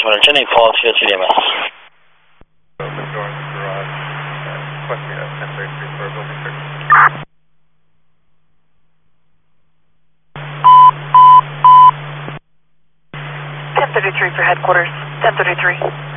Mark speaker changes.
Speaker 1: Attending call to CDMS.
Speaker 2: Open door in the garage. Requesting a 1033 for a building search.
Speaker 3: 1033 for headquarters. 1033.